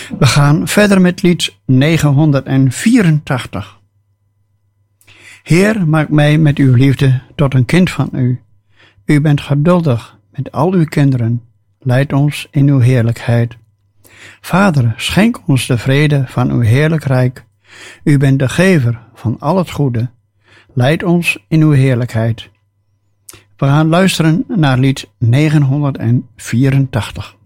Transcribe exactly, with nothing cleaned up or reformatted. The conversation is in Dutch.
We gaan verder met lied negenhonderdvierentachtig. Heer, maak mij met uw liefde tot een kind van u. U bent geduldig met al uw kinderen. Leid ons in uw heerlijkheid. Vader, schenk ons de vrede van uw heerlijk rijk. U bent de gever van al het goede. Leid ons in uw heerlijkheid. We gaan luisteren naar lied negenhonderdvierentachtig.